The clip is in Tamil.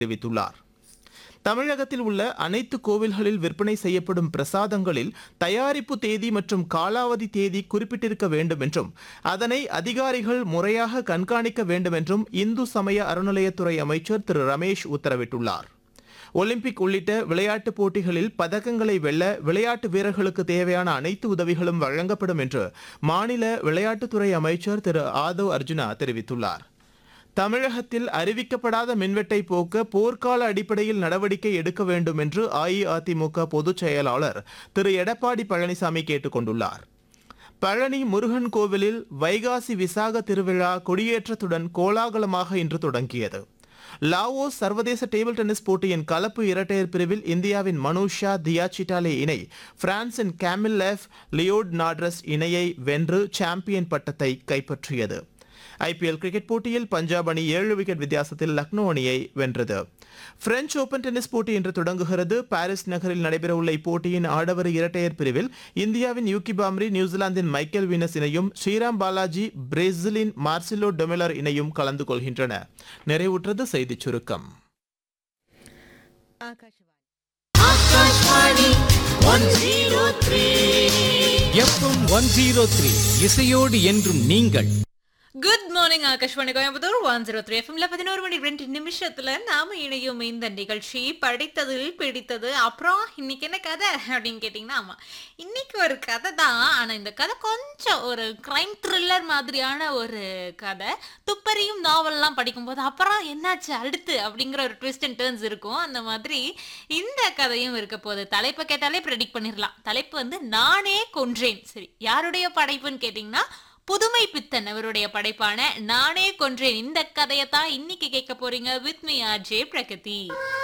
தெரிவித்துள்ளார். தமிழகத்தில் உள்ள அனைத்து கோவில்களில் விற்பனை செய்யப்படும் பிரசாதங்களில் தயாரிப்பு தேதி மற்றும் காலாவதி தேதி குறிப்பிட்டிருக்க வேண்டும் என்றும் அதனை அதிகாரிகள் முறையாக கண்காணிக்க வேண்டும் என்றும் இந்து சமய அறநிலையத்துறை அமைச்சர் திரு ரமேஷ் உத்தரவிட்டுள்ளார். ஒலிம்பிக் உள்ளிட்ட விளையாட்டுப் போட்டிகளில் பதக்கங்களை வெல்ல விளையாட்டு வீரர்களுக்கு தேவையான அனைத்து உதவிகளும் வழங்கப்படும் என்று மாநில விளையாட்டுத்துறை அமைச்சர் திரு ஆதவ் அர்ஜுனா தெரிவித்துள்ளார். தமிழகத்தில் அறிவிக்கப்படாத மின்வெட்டை போக்க போர்க்கால அடிப்படையில் நடவடிக்கை எடுக்க வேண்டும் என்று அஇஅதிமுக பொதுச் செயலாளர் திரு எடப்பாடி பழனிசாமி கேட்டுக் கொண்டுள்ளார். பழனி முருகன் கோவிலில் வைகாசி விசாக திருவிழா கொடியேற்றத்துடன் கோலாகலமாக இன்று தொடங்கியது. லாவோஸ் சர்வதேச டேபிள் டென்னிஸ் போட்டியின் கலப்பு இரட்டையர் பிரிவில் இந்தியாவின் மனுஷா தியா சிட்டாலே இணை பிரான்சின் கேமில் லியோட் நாட்ரஸ் இணையை வென்று சாம்பியன் பட்டத்தை கைப்பற்றியது. ஐபிஎல் கிரிக்கெட் போட்டியில் பஞ்சாப் அணி 7 விக்கெட் வித்தியாசத்தில் லக்னோ அணியை வென்றது. பிரெஞ்சு ஓபன் டென்னிஸ் போட்டி இன்று தொடங்குகிறது. பாரிஸ் நகரில் நடைபெறவுள்ள இப்போட்டியின் ஆடவர் இரட்டையர் பிரிவில் இந்தியாவின் யூகி பாம்ரி நியூசிலாந்தின் மைக்கேல் வீனஸ் இணையும், ஸ்ரீராம் பாலாஜி பிரேசிலின் மார்சிலோ டொமெலர் இணையும் கலந்து கொள்கின்றன. நிறைவுற்றது செய்திச் சுருக்கம். FM 103 இசையோடு என்றும் நீங்கள். குட் மார்னிங் ஆகாஷ்வாணி கோயம்புத்தூர் 103 எஃப்எம்ல 11 மணி 2 நிமிஷத்துல நாம இணையும் இந்த நிகழ்ச்சி படித்ததில் பிடித்தது. அப்புறம் இன்னைக்கு என்ன கதை அப்படின்னு கேட்டீங்கன்னா, ஆமா இன்னைக்கு ஒரு கதை தான். ஆனா இந்த கதை கொஞ்சம் ஒரு கிரைம் த்ரில்லர் மாதிரியான ஒரு கதை. துப்பறியும் நாவல்லாம் படிக்கும்போது அப்புறம் என்னாச்சு அடுத்து அப்படிங்கிற ஒரு ட்விஸ்ட் அண்ட் டர்ன்ஸ் இருக்கும். அந்த மாதிரி இந்த கதையும் இருக்க போகுது. தலைப்பை கேட்டாலே ப்ரெடிக்ட் பண்ணிடலாம். தலைப்பு வந்து நானே கொன்றேன். சரி, யாருடைய படைப்புன்னு கேட்டீங்கன்னா புதுமை பித்தன் அவருடைய படைப்பான நானே கொன்றேன். இந்த கதையை தான் இன்னைக்கு கேட்க போறீங்க வித் மீ ஆர்ஜே பிரகதி.